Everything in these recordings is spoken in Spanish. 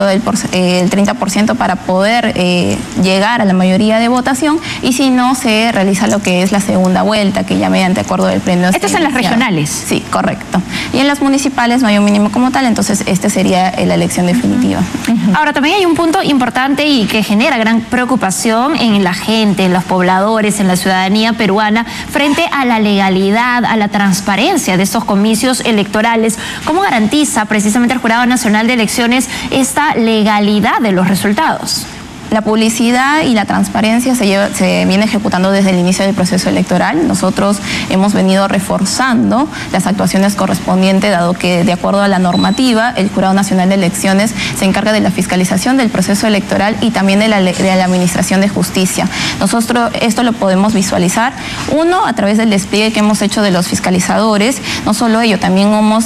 el 30% para poder llegar a la mayoría de votación, y si no, se realiza lo que es la segunda vuelta, que ya mediante acuerdo del pleno. ¿Esto es en las regionales? Sí, correcto. Y en las municipales no hay un mínimo como tal, entonces este sería la elección definitiva. Ahora, también hay un punto importante y que genera gran preocupación en la gente, en los pobladores, en la ciudadanía peruana, frente a la legalidad, a la transparencia de estos comicios electorales. ¿Cómo garantiza precisamente el Jurado Nacional de Elecciones esta legalidad de los resultados? La publicidad y la transparencia se viene ejecutando desde el inicio del proceso electoral. Nosotros hemos venido reforzando las actuaciones correspondientes, dado que, de acuerdo a la normativa, el Jurado Nacional de Elecciones se encarga de la fiscalización del proceso electoral y también de la administración de justicia. Nosotros esto lo podemos visualizar, uno, a través del despliegue que hemos hecho de los fiscalizadores. No solo ello, también hemos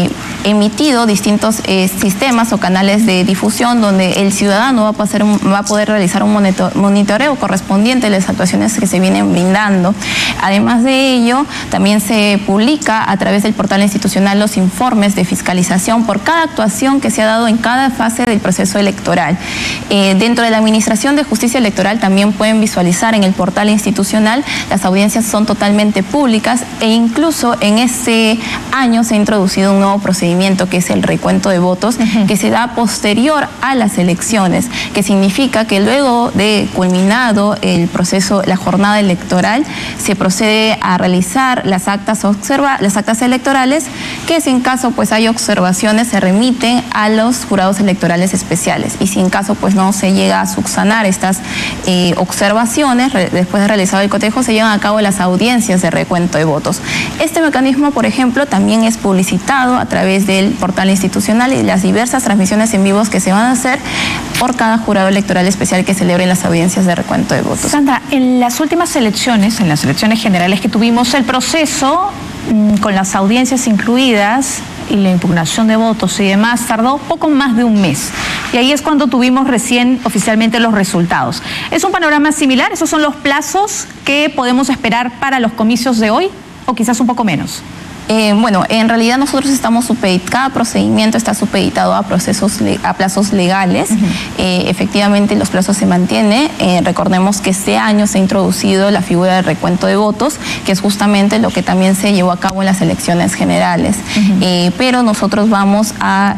emitido distintos sistemas o canales de difusión donde el ciudadano va a poder realizar un monitoreo correspondiente a las actuaciones que se vienen brindando. Además de ello, también se publica a través del portal institucional los informes de fiscalización por cada actuación que se ha dado en cada fase del proceso electoral. Dentro de la Administración de Justicia Electoral también pueden visualizar en el portal institucional, las audiencias son totalmente públicas, e incluso en este año se ha introducido un nuevo procedimiento que es el recuento de votos, que se da posterior a las elecciones, que significa que luego de culminado el proceso, la jornada electoral, se procede a realizar las actas electorales, que si en caso pues hay observaciones se remiten a los jurados electorales especiales, y si en caso pues no se llega a subsanar estas observaciones, después de realizado el cotejo se llevan a cabo las audiencias de recuento de votos. Este mecanismo, por ejemplo, también es publicitado a través del portal institucional y las diversas transmisiones en vivos que se van a hacer por cada jurado electoral especial que celebre las audiencias de recuento de votos. Sandra, en las últimas elecciones, en las elecciones generales que tuvimos, el proceso con las audiencias incluidas y la impugnación de votos y demás tardó poco más de un mes. Y ahí es cuando tuvimos recién oficialmente los resultados. ¿Es un panorama similar? ¿Esos son los plazos que podemos esperar para los comicios de hoy? ¿O quizás un poco menos? Bueno, en realidad nosotros estamos cada procedimiento está supeditado a plazos legales. Efectivamente, los plazos se mantienen. Recordemos que este año se ha introducido la figura de recuento de votos, que es justamente lo que también se llevó a cabo en las elecciones generales. Pero nosotros vamos a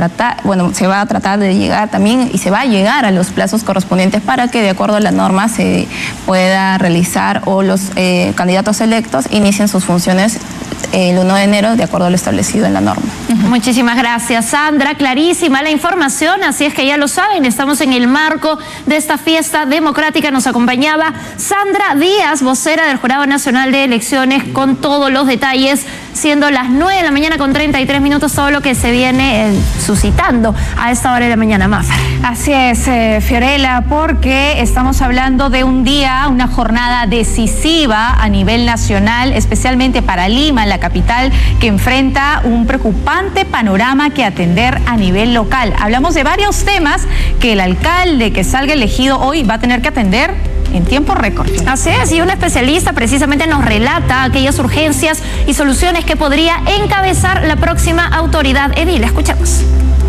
se va a tratar de llegar también, y se va a llegar a los plazos correspondientes para que, de acuerdo a la norma, se pueda realizar, o los candidatos electos inicien sus funciones el 1 de enero, de acuerdo a lo establecido en la norma. Muchísimas gracias, Sandra. Clarísima la información, así es que ya lo saben, estamos en el marco de esta fiesta democrática. Nos acompañaba Sandra Díaz, vocera del Jurado Nacional de Elecciones, con todos los detalles, siendo las 9 de la mañana con 33 minutos, todo lo que se viene suscitando a esta hora de la mañana, Mafer. Así es, Fiorella, porque estamos hablando de un día, una jornada decisiva a nivel nacional, especialmente para Lima, la capital, que enfrenta un preocupante panorama que atender a nivel local. Hablamos de varios temas que el alcalde que salga elegido hoy va a tener que atender en tiempo récord. Así es, y un especialista precisamente nos relata aquellas urgencias y soluciones que podría encabezar la próxima autoridad edil. Escuchemos.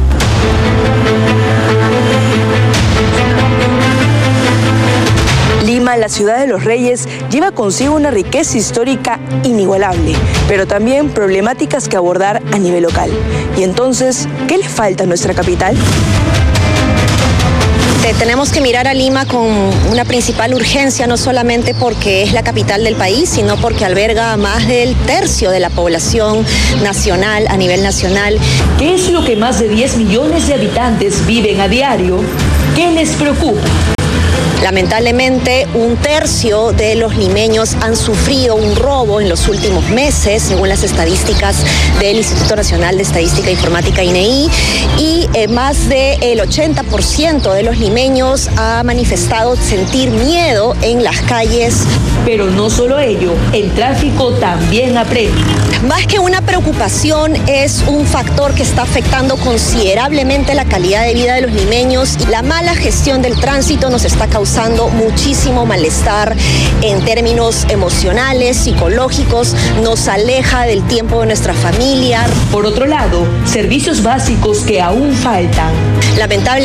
Lima, la ciudad de los reyes, lleva consigo una riqueza histórica inigualable, pero también problemáticas que abordar a nivel local. Y entonces, ¿qué le falta a nuestra capital? Tenemos que mirar a Lima con una principal urgencia, no solamente porque es la capital del país, sino porque alberga a más del tercio de la población nacional, a nivel nacional. ¿Qué es lo que más de 10 millones de habitantes viven a diario? ¿Qué les preocupa? Lamentablemente, un tercio de los limeños han sufrido un robo en los últimos meses, según las estadísticas del Instituto Nacional de Estadística e Informática, INEI, y más del 80% de los limeños ha manifestado sentir miedo en las calles. Pero no solo ello, el tráfico también apremia. Más que una preocupación, es un factor que está afectando considerablemente la calidad de vida de los limeños, y la mala gestión del tránsito nos está causando muchísimo malestar en términos emocionales, psicológicos, nos aleja del tiempo de nuestra familia. Por otro lado, servicios básicos que aún faltan. Lamentablemente,